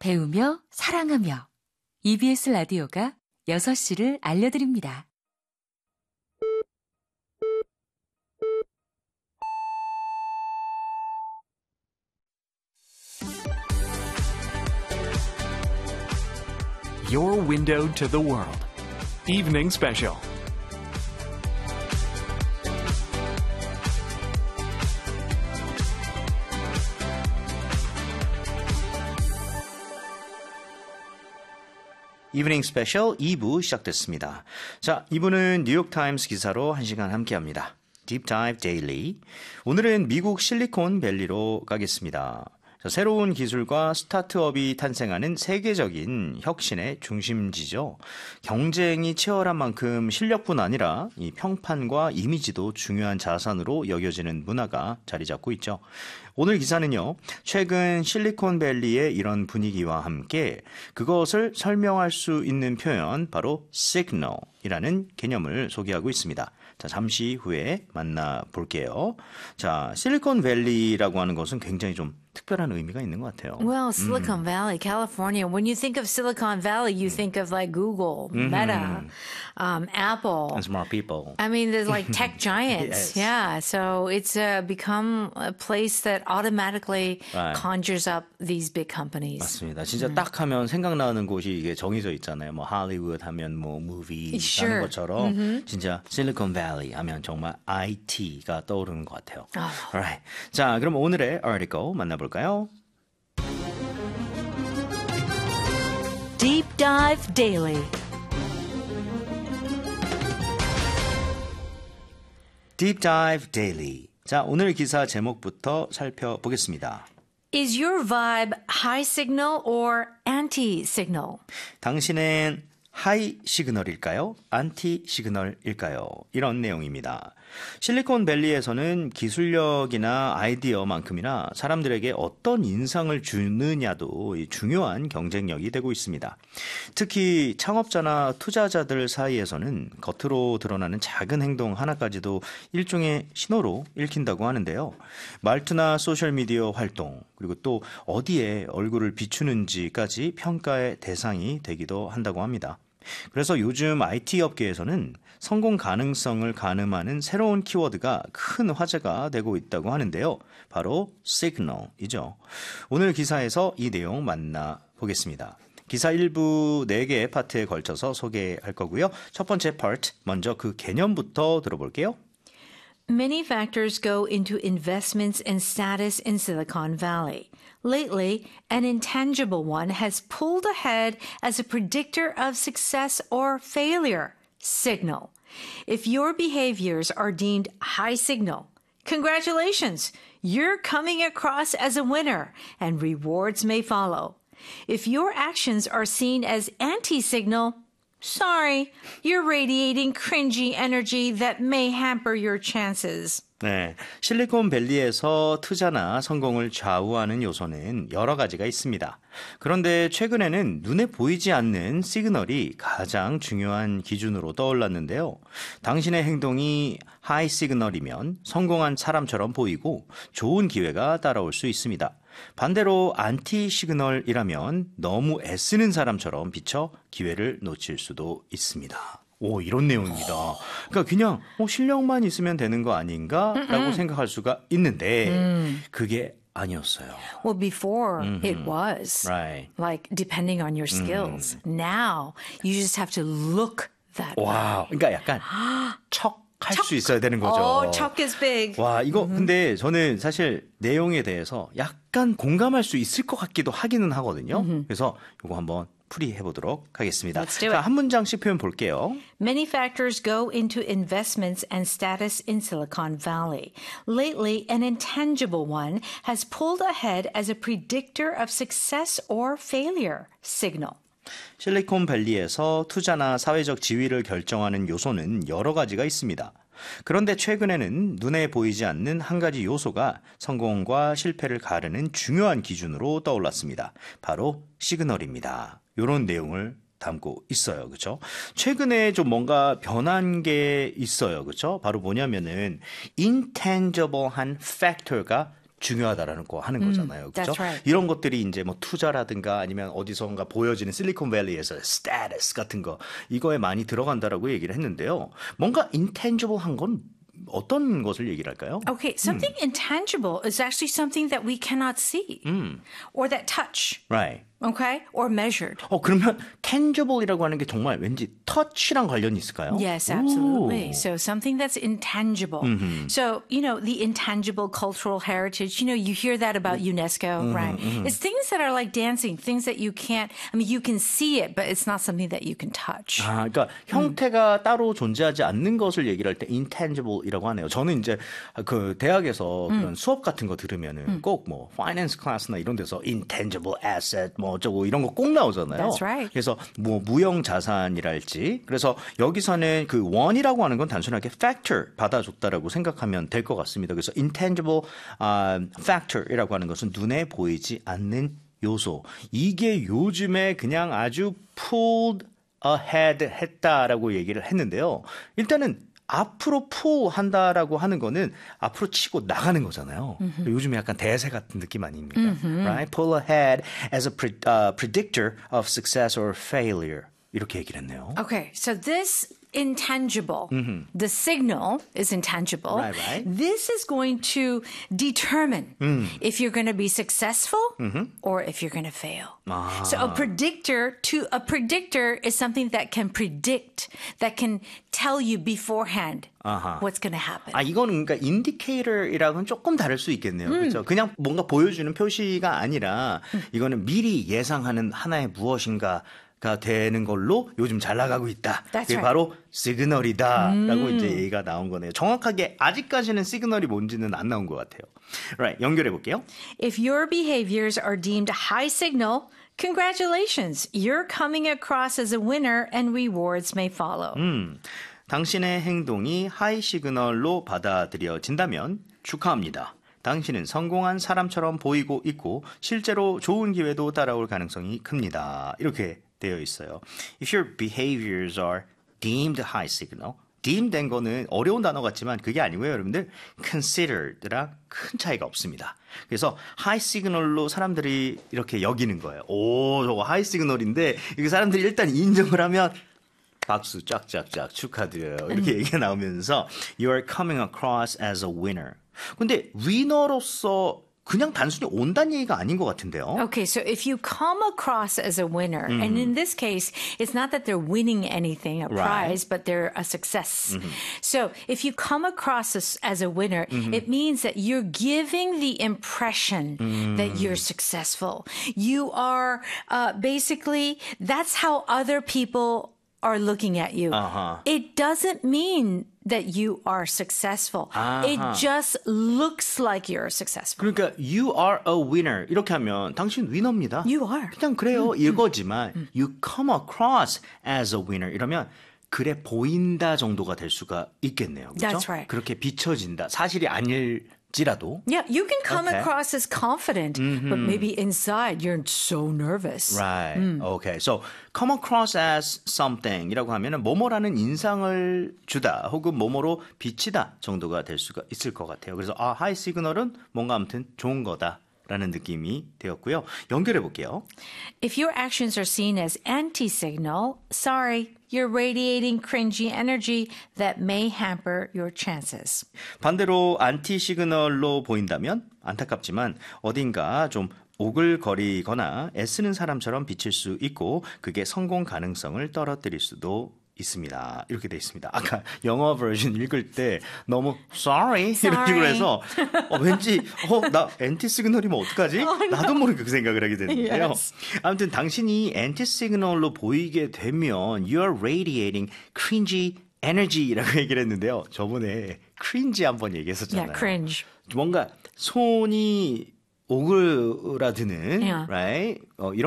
배우며 사랑하며 EBS 라디오가 6시를 알려드립니다. Your window to the world. Evening special. 이브닝 스페셜 2부 시작됐습니다. 자, 2부는 뉴욕타임스 기사로 1시간 함께합니다. Deep Dive Daily. 오늘은 미국 실리콘밸리로 가겠습니다. 자, 새로운 기술과 스타트업이 탄생하는 세계적인 혁신의 중심지죠. 경쟁이 치열한 만큼 실력뿐 아니라 이 평판과 이미지도 중요한 자산으로 여겨지는 문화가 자리 잡고 있죠. 오늘 기사는요, 최근 실리콘밸리의 이런 분위기와 함께 그것을 설명할 수 있는 표현, 바로 signal이라는 개념을 소개하고 있습니다. 자, 잠시 후에 만나볼게요. 자, 실리콘밸리라고 하는 것은 굉장히 좀 특별한 의미가 있는 것 같아요. Well, Silicon Valley, California. When you think of Silicon Valley, you think of like Google, Meta, Apple. And smart people. I mean, there's like tech giants. Yes. Yeah. So it's become a place that automatically conjures up these big companies. 맞습니다. 진짜 딱 하면 생각나는 곳이 이게 정해져 있잖아요. 뭐 할리우드 하면 뭐 무비 하는 것처럼 진짜 실리콘밸리 하면 정말 IT가 떠오르는 것 같아요. Alright. 자, 그럼 오늘의 article 만나볼까요? Deep Dive Daily. Deep Dive Daily. 자, 오늘 기사 제목부터 살펴보겠습니다. Is your vibe high signal or anti signal? 당신은 하이 시그널일까요? 안티 시그널일까요? 이런 내용입니다. 실리콘밸리에서는 기술력이나 아이디어만큼이나 사람들에게 어떤 인상을 주느냐도 중요한 경쟁력이 되고 있습니다. 특히 창업자나 투자자들 사이에서는 겉으로 드러나는 작은 행동 하나까지도 일종의 신호로 읽힌다고 하는데요. 말투나 소셜미디어 활동, 그리고 또 어디에 얼굴을 비추는지까지 평가의 대상이 되기도 한다고 합니다. 그래서 요즘 IT 업계에서는 성공 가능성을 가늠하는 새로운 키워드가 큰 화제가 되고 있다고 하는데요. 바로 signal이죠. 오늘 기사에서 이 내용 만나보겠습니다. 기사 1부 4개의 파트에 걸쳐서 소개할 거고요. 첫 번째 파트, 먼저 그 개념부터 들어볼게요. Many factors go into investments and status in Silicon Valley. Lately, an intangible one has pulled ahead as a predictor of success or failure. Signal. If your behaviors are deemed high signal, congratulations, you're coming across as a winner and rewards may follow. If your actions are seen as anti-signal, sorry, you're radiating cringy energy that may hamper your chances. 네, 실리콘밸리에서 투자나 성공을 좌우하는 요소는 여러 가지가 있습니다. 그런데 최근에는 눈에 보이지 않는 시그널이 가장 중요한 기준으로 떠올랐는데요. 당신의 행동이 하이 시그널이면 성공한 사람처럼 보이고 좋은 기회가 따라올 수 있습니다. 반대로 안티 시그널이라면 너무 애쓰는 사람처럼 비쳐 기회를 놓칠 수도 있습니다. 오, 이런 내용입니다. 그러니까 그냥 실력만 있으면 되는 거 아닌가라고 생각할 수가 있는데 그게 아니었어요. Well, before it was. Right. Like, depending on your skills. Now, you just have to look that way. 와, 그러니까 약간 척할 수 있어야 되는 거죠. Oh, 척 is big. 와, 이거 근데 저는 사실 내용에 대해서 약간 공감할 수 있을 것 같기도 하기는 하거든요. 그래서 이거 한번 풀이해보도록 하겠습니다. Let's do it. 자, 한 문장씩 표현 볼게요. Many factors go into investments and status in Silicon Valley. Lately, an intangible one has pulled ahead as a predictor of success or failure. Signal. 실리콘밸리에서 투자나 사회적 지위를 결정하는 요소는 여러 가지가 있습니다. 그런데 최근에는 눈에 보이지 않는 한 가지 요소가 성공과 실패를 가르는 중요한 기준으로 떠올랐습니다. 바로 시그널입니다. 이런 내용을 담고 있어요. 그렇죠? 최근에 좀 뭔가 변한 게 있어요. 그렇죠? 바로 뭐냐면은 intangible한 factor가 중요하다라는 거 하는 거잖아요. 그렇죠? that's right. 이런 것들이 이제 뭐 투자라든가 아니면 어디선가 보여지는 실리콘밸리에서 스테이터스 같은 거 이거에 많이 들어간다라고 얘기를 했는데요. 뭔가 intangible한 건 어떤 것을 얘기를 할까요? Okay, something intangible is actually something that we cannot see or that touch, Right. okay, or measured. 그러면 tangible이라고 하는 게 정말 왠지 touch랑 관련이 있을까요? Yes, absolutely. 오. So something that's intangible. So, the intangible cultural heritage, you hear that about UNESCO, right? It's things that are like dancing, things that you can't, you can see it, but it's not something that you can touch. 그러니까 형태가 따로 존재하지 않는 것을 얘기를 할 때 intangible이라고 하네요. 저는 이제 그 대학에서 그런 수업 같은 거 들으면은 꼭 뭐 finance class나 이런 데서 intangible asset 뭐 어쩌고 이런 거 꼭 나오잖아요. That's right. 그래서 뭐 무형 자산이랄지 그래서 여기서는 그 원이라고 하는 건 단순하게 factor 받아줬다라고 생각하면 될 것 같습니다. 그래서 intangible factor이라고 하는 것은 눈에 보이지 않는 요소. 이게 요즘에 그냥 아주 pulled ahead 했다라고 얘기를 했는데요. 일단은 앞으로 한다라고 하는 거는 앞으로 치고 나가는 거잖아요. 요즘에 약간 대세 같은 느낌 아닙니까? Right? Pull ahead as a predictor of success or failure. 이렇게 얘기를 했네요. Okay, so this intangible, the signal is intangible. Right. This is going to determine if you're going to be successful or if you're going to fail. So a predictor is something that can predict, that can tell you beforehand what's going to happen. 이거는 그러니까 indicator이랑은 조금 다를 수 있겠네요. 그렇죠? 그냥 뭔가 보여주는 표시가 아니라 이거는 미리 예상하는 하나의 무엇인가가 되는 걸로 요즘 잘 나가고 있다. That's 그게 right. 바로 시그널이다라고 이제 얘기가 나온 거네요. 정확하게 아직까지는 시그널이 뭔지는 안 나온 것 같아요. Right, 연결해 볼게요. If your behaviors are deemed high signal, congratulations, you're coming across as a winner and rewards may follow. 당신의 행동이 하이 시그널로 받아들여진다면 축하합니다. 당신은 성공한 사람처럼 보이고 있고 실제로 좋은 기회도 따라올 가능성이 큽니다. 이렇게 되어 있어요. If your behaviors are deemed high signal, deemed 된 거는 어려운 단어 같지만 그게 아니고요, 여러분들. considered랑 큰 차이가 없습니다. 그래서 high signal로 사람들이 이렇게 여기는 거예요. 오, 저거 high signal인데 이게 사람들이 일단 인정을 하면 박수 쫙쫙쫙 축하드려요. 이렇게 얘기가 나오면서 You are coming across as a winner. 근데 위너로서 그냥 단순히 온다는 얘기가 아닌 것 같은데요. Okay, so if you come across as a winner, and in this case, it's not that they're winning anything, a prize, but they're a success. So if you come across as a winner, it means that you're giving the impression that you're successful. You are basically, that's how other people are looking at you. It doesn't mean that you are successful. It just looks like you're successful. 그러니까 you are a winner 이렇게 하면 당신 위너입니다. You are. 그냥 그래요 이거지만 you come across as a winner 이러면 그래 보인다 정도가 될 수가 있겠네요. 그렇죠? That's right. 그렇게 비춰진다. 사실이 아닐지라도. Yeah, you can come Okay. across as confident, but maybe inside you're so nervous. Right. Okay. So come across as something이라고 하면은 뭐뭐라는 인상을 주다 혹은 뭐뭐로 비치다 정도가 될 수가 있을 것 같아요. 그래서 하이 시그널은 뭔가 아무튼 좋은 거다라는 느낌이 되었고요. 연결해 볼게요. If your actions are seen as anti-signal, sorry, you're radiating cringy energy that may hamper your chances. 반대로 안티 시그널로 보인다면 안타깝지만 어딘가 좀 오글거리거나 애쓰는 사람처럼 비칠 수 있고 그게 성공 가능성을 떨어뜨릴 수도 있습니다. 이렇게 돼 있습니다. 아까 영어 버전 읽을 때 너무 sorry 이런 식으로 해서 왠지 나 엔티 시그널이면 어떡하지? 나도 모르게 그 생각을 하게 되는데요. Yes. 아무튼 당신이 엔티 시그널로 보이게 되면 you're radiating cringy energy라고 얘기를 했는데요. 저번에 cringy 한번 얘기했었잖아요. Yeah, cringe. 뭔가 손이 오그라드는 Yeah. right? 이런